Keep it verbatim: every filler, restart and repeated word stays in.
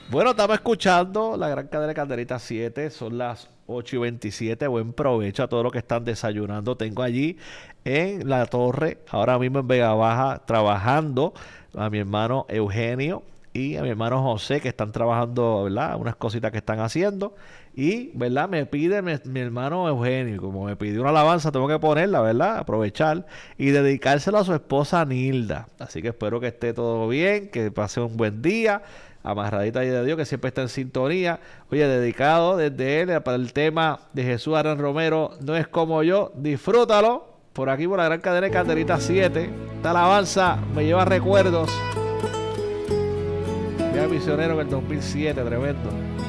Bueno, estamos escuchando la Gran Cadena Calderita siete, son las ocho y veintisiete. Buen provecho a todos los que están desayunando. Tengo allí en la torre, ahora mismo en Vega Baja, trabajando a mi hermano Eugenio y a mi hermano José, que están trabajando, ¿verdad? Unas cositas que están haciendo. Y, ¿verdad? Me pide mi, mi hermano Eugenio, como me pidió una alabanza, tengo que ponerla, ¿verdad? Aprovechar y dedicársela a su esposa Nilda. Así que espero que esté todo bien, que pase un buen día amarradita ahí de Dios, que siempre está en sintonía. Oye, dedicado desde él para el tema de Jesús Aran Romero, no es como yo, disfrútalo. Por aquí, por la Gran Cadena de Calderita siete. Esta alabanza me lleva recuerdos. Vía misionero en el dos mil siete, tremendo.